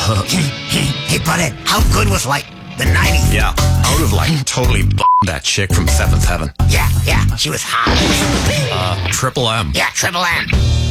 Hey, Butthead, how good was, like, the 90s? Yeah, I would have, like, totally that chick from Seventh Heaven. Yeah, she was hot. Triple M. Yeah, Triple M.